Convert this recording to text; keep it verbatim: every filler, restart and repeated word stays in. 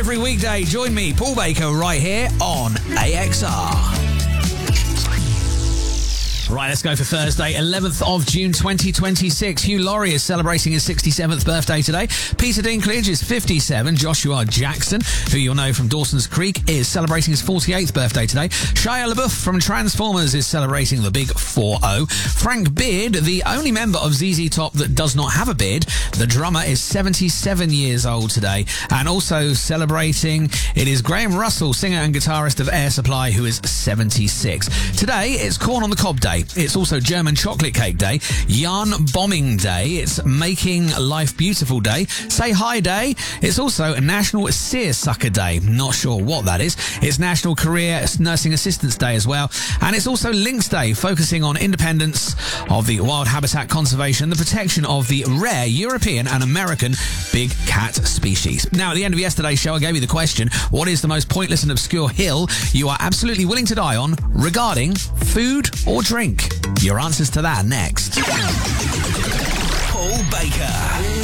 every weekday. Join me, Paul Baker, right here on A X R. Right, let's go for Thursday, eleventh of June twenty twenty-six. Hugh Laurie is celebrating his sixty-seventh birthday today. Peter Dinklage is fifty-seven. Joshua Jackson, who you'll know from Dawson's Creek, is celebrating his forty-eighth birthday today. Shia LaBeouf from Transformers is celebrating the big four oh. Frank Beard, the only member of Z Z Top that does not have a beard, the drummer, is seventy-seven years old today. And also celebrating, it is Graham Russell, singer and guitarist of Air Supply, who is seventy-six. Today, it's Corn on the Cob Day. It's also German Chocolate Cake Day, Yarn Bombing Day, it's Making Life Beautiful Day, Say Hi Day, it's also National Seersucker Day, not sure what that is, it's National Career Nursing Assistance Day as well, and it's also Lynx Day, focusing on independence of the wild habitat conservation, the protection of the rare European and American big cat species. Now, at the end of yesterday's show, I gave you the question, what is the most pointless and obscure hill you are absolutely willing to die on regarding food or drink? Your answers to that next. Paul Baker.